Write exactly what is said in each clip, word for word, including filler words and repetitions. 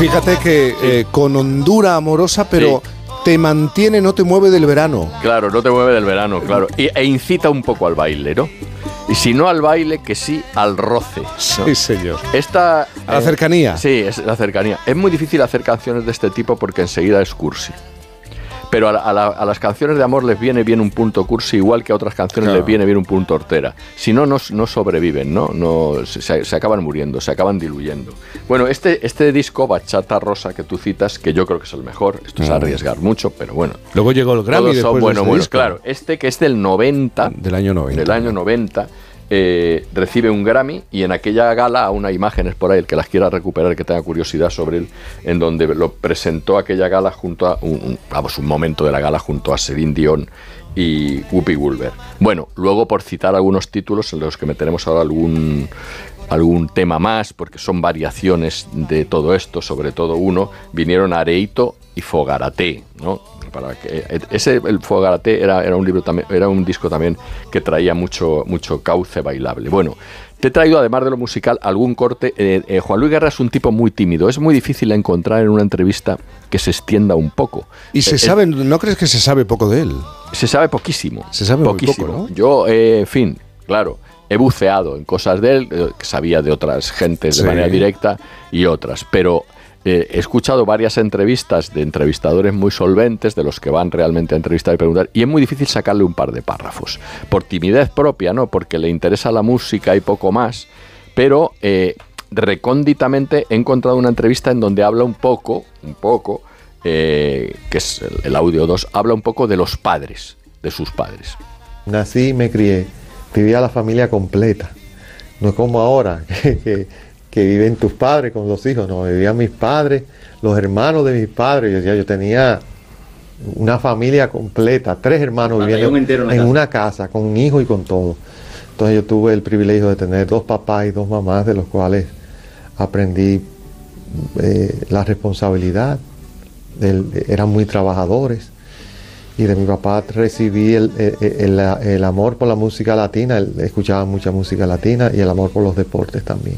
Fíjate que eh, con hondura amorosa, pero sí. te mantiene, no te mueve del verano. Claro, no te mueve del verano, claro. Y, e incita un poco al baile, ¿no? Y si no al baile, que sí al roce, ¿no? Sí, señor. Esta, a la eh, cercanía. Sí, es la cercanía. Es muy difícil hacer canciones de este tipo porque enseguida es cursi. Pero a, la, a, la, a las canciones de amor les viene bien un punto cursi, igual que a otras canciones claro. les viene bien un punto hortera. Si no, no, no sobreviven, ¿no? no se, se acaban muriendo, se acaban diluyendo. Bueno, este, este disco, Bachata Rosa, que tú citas, que yo creo que es el mejor, esto es mm. arriesgar mucho, pero bueno. Luego llegó el Grammy después son, de bueno, este bueno, disco. Claro, este que es del noventa. Del año noventa. Del año noventa. Eh, recibe un Grammy y en aquella gala, aún hay imágenes por ahí, el que las quiera recuperar, que tenga curiosidad sobre él, en donde lo presentó aquella gala junto a un, un, vamos, un momento de la gala junto a Celine Dion y Whoopi Goldberg. Bueno, luego por citar algunos títulos en los que meteremos ahora algún algún tema más, porque son variaciones de todo esto, sobre todo uno, vinieron Areito y Fogarate, ¿no? Para que ese el Fogarate era, era un libro también, era un disco también que traía mucho mucho cauce bailable. Bueno, te he traído además de lo musical algún corte. Eh, eh, Juan Luis Guerra es un tipo muy tímido, es muy difícil encontrar en una entrevista que se extienda un poco. Y se eh, sabe, ¿no crees que se sabe poco de él? Se sabe poquísimo. Se sabe poquísimo. Muy poco, ¿no? Yo, eh, en fin, claro. He buceado en cosas de él, eh, que sabía de otras gentes de sí. manera directa y otras, pero eh, he escuchado varias entrevistas de entrevistadores muy solventes, de los que van realmente a entrevistar y preguntar, y es muy difícil sacarle un par de párrafos, por timidez propia, ¿no? Porque le interesa la música y poco más, pero eh, recónditamente he encontrado una entrevista en donde habla un poco, un poco, eh, que es el, el audio dos, habla un poco de los padres, de sus padres. Nací y me crié. Vivía la familia completa, no es como ahora que, que, que viven tus padres con los hijos, no, vivían mis padres, los hermanos de mis padres, yo, decía, yo tenía una familia completa, tres hermanos viviendo en, en casa. una casa, con un hijo y con todo. Entonces yo tuve el privilegio de tener dos papás y dos mamás, de los cuales aprendí eh, la responsabilidad, el, eran muy trabajadores. Y de mi papá recibí el, el, el, el amor por la música latina, él escuchaba mucha música latina y el amor por los deportes también.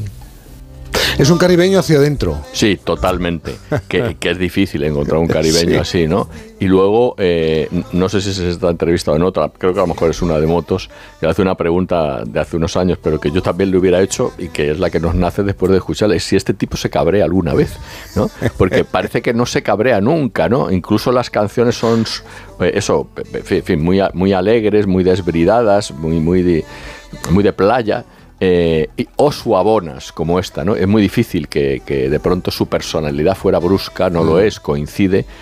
Es un caribeño hacia adentro. Sí, totalmente. que, que es difícil encontrar un caribeño sí. así, ¿no? Y luego, eh, no sé si es esta entrevista o en otra, creo que a lo mejor es una de Motos, que hace una pregunta de hace unos años, pero que yo también le hubiera hecho y que es la que nos nace después de escucharle, si este tipo se cabrea alguna vez, ¿no? Porque parece que no se cabrea nunca, ¿no? Incluso las canciones son, eh, eso, en fin, muy, muy alegres, muy desbridadas, muy, muy, de, muy de playa. Eh, o suabonas como esta, ¿no? Es muy difícil que, que de pronto su personalidad fuera brusca, no mm. lo es, coincide,